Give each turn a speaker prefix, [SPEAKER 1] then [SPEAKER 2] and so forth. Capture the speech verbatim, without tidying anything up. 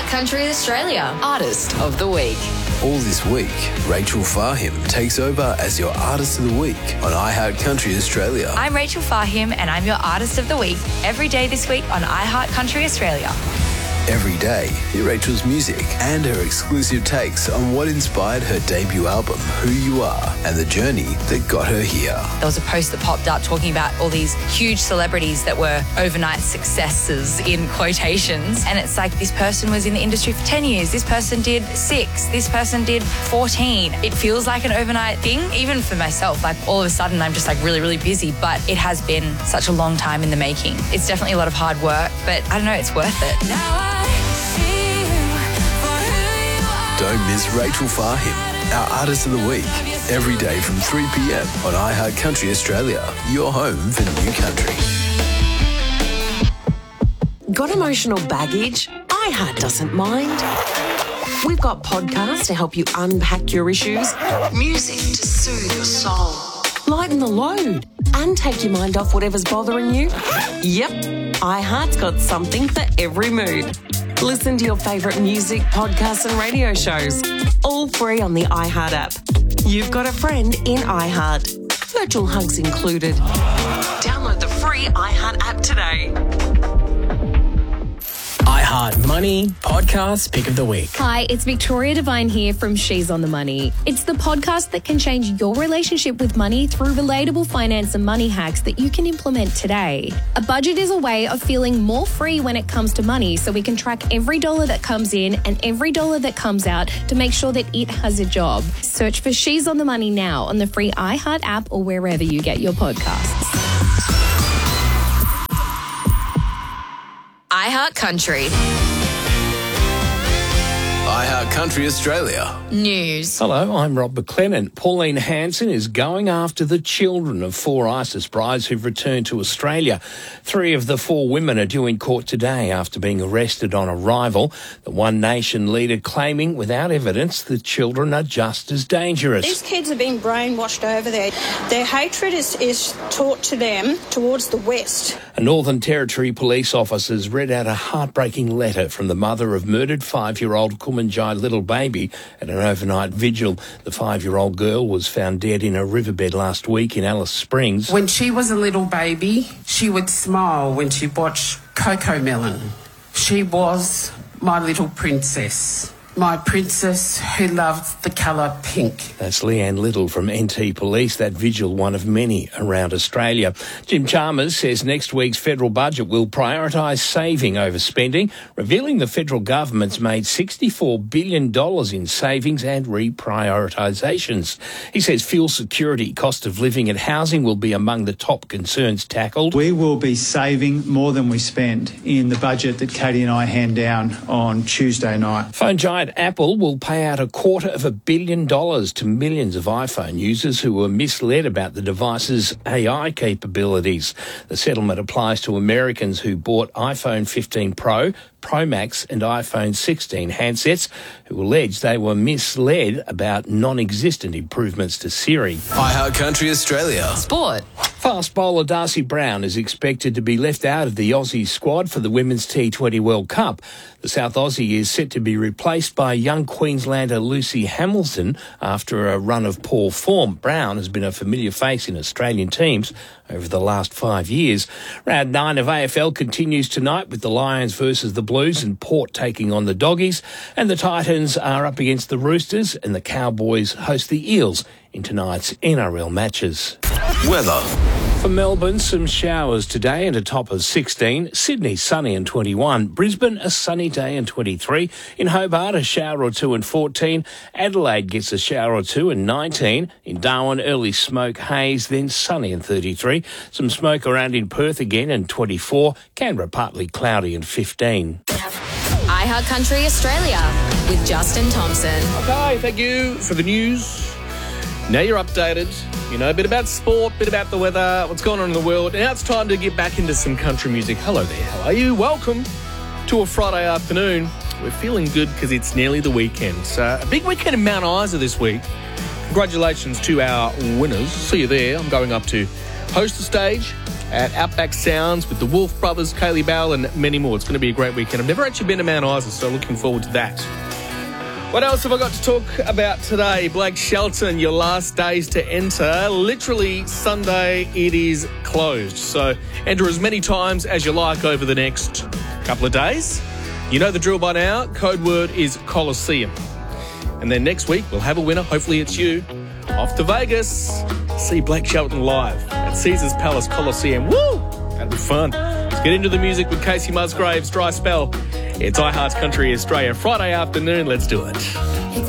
[SPEAKER 1] Country Australia Artist of the Week.
[SPEAKER 2] All this week, Rachel Fahim takes over as your Artist of the Week on iHeart Country Australia.
[SPEAKER 3] I'm Rachel Fahim and I'm your Artist of the Week every day this week on iHeart Country Australia.
[SPEAKER 2] Every day, hear Rachel's music and her exclusive takes on what inspired her debut album, Who You Are, and the journey that got her here.
[SPEAKER 3] There was a post that popped up talking about all these huge celebrities that were overnight successes in quotations. And it's like, this person was in the industry for ten years, this person did six, this person did fourteen. It feels like an overnight thing, even for myself. Like all of a sudden I'm just like really, really busy, but it has been such a long time in the making. It's definitely a lot of hard work, but I don't know, it's worth it. Now I
[SPEAKER 2] Don't miss Rachel Fahim, our Artist of the Week, every day from three p.m. on iHeart Country Australia, your home for new country.
[SPEAKER 4] Got emotional baggage? iHeart doesn't mind. We've got podcasts to help you unpack your issues, music to soothe your soul, lighten the load, and take your mind off whatever's bothering you. Yep, iHeart's got something for every mood. Listen to your favourite music, podcasts and radio shows. All free on the iHeart app. You've got a friend in iHeart. Virtual hugs included. Download the free iHeart app today.
[SPEAKER 5] iHeart Money Podcast Pick of the Week.
[SPEAKER 6] Hi, it's Victoria Devine here from She's on the Money. It's the podcast that can change your relationship with money through relatable finance and money hacks that you can implement today. A budget is a way of feeling more free when it comes to money, so we can track every dollar that comes in and every dollar that comes out to make sure that it has a job. Search for She's on the Money now on the free iHeart app or wherever you get your podcasts.
[SPEAKER 1] iHeart Country
[SPEAKER 2] iHeart Country Australia.
[SPEAKER 1] News.
[SPEAKER 5] Hello, I'm Rob McLennan. Pauline Hanson is going after the children of four ISIS brides who've returned to Australia. Three of the four women are due in court today after being arrested on arrival. The One Nation leader claiming without evidence the children are just as dangerous.
[SPEAKER 7] These kids are being brainwashed over there. Their hatred is, is taught to them towards the West.
[SPEAKER 5] A Northern Territory police officers read out a heartbreaking letter from the mother of murdered five-year-old Kumanjai little baby at an overnight vigil. The five-year-old girl was found dead in a riverbed last week in Alice Springs.
[SPEAKER 8] When she was a little baby, she would smile when she watched Coco Melon. She was my little princess. My princess who loved the colour pink.
[SPEAKER 5] That's Leanne Little from N T Police. That vigil, one of many around Australia. Jim Chalmers says next week's federal budget will prioritise saving over spending, revealing the federal government's made sixty-four billion dollars in savings and reprioritisations. He says fuel security, cost of living and housing will be among the top concerns tackled.
[SPEAKER 9] We will be saving more than we spend in the budget that Katie and I hand down on Tuesday night.
[SPEAKER 5] Phone giant Apple will pay out a quarter of a billion dollars to millions of iPhone users who were misled about the device's A I capabilities. The settlement applies to Americans who bought iPhone fifteen Pro, Pro Max and iPhone sixteen handsets who alleged they were misled about non-existent improvements to Siri.
[SPEAKER 2] iHeart Country Australia.
[SPEAKER 1] Sport.
[SPEAKER 5] Fast bowler Darcy Brown is expected to be left out of the Aussie squad for the Women's T twenty World Cup. The South Aussie is set to be replaced by young Queenslander Lucy Hamilton after a run of poor form. Brown has been a familiar face in Australian teams over the last five years. Round nine of A F L continues tonight with the Lions versus the Blues and Port taking on the Doggies. And the Titans are up against the Roosters and the Cowboys host the Eels in tonight's N R L matches.
[SPEAKER 2] Weather.
[SPEAKER 5] For Melbourne, some showers today and a top of sixteen. Sydney, sunny and twenty-one. Brisbane, a sunny day and twenty-three. In Hobart, a shower or two and fourteen. Adelaide gets a shower or two and nineteen. In Darwin, early smoke, haze, then sunny and thirty-three. Some smoke around in Perth again and twenty-four. Canberra, partly cloudy and fifteen.
[SPEAKER 1] iHeart Country Australia with Justin Thompson.
[SPEAKER 10] Okay, thank you for the news. Now you're updated. You know a bit about sport, a bit about the weather, what's going on in the world. Now it's time to get back into some country music. Hello there, how are you? Welcome to a Friday afternoon. We're feeling good because it's nearly the weekend. So a big weekend in Mount Isa this week. Congratulations to our winners. See you there. I'm going up to host the stage at Outback Sounds with the Wolf Brothers, Kaylee Bell, and many more. It's going to be a great weekend. I've never actually been to Mount Isa, so looking forward to that. What else have I got to talk about today? Blake Shelton, your last days to enter. Literally Sunday, it is closed. So enter as many times as you like over the next couple of days. You know the drill by now. Code word is Coliseum. And then next week, we'll have a winner. Hopefully it's you. Off to Vegas. See Blake Shelton live at Caesars Palace Coliseum. Woo! That'll be fun. Let's get into the music with Casey Musgraves, Dry Spell. It's iHeart Country Australia, Friday afternoon. Let's do it.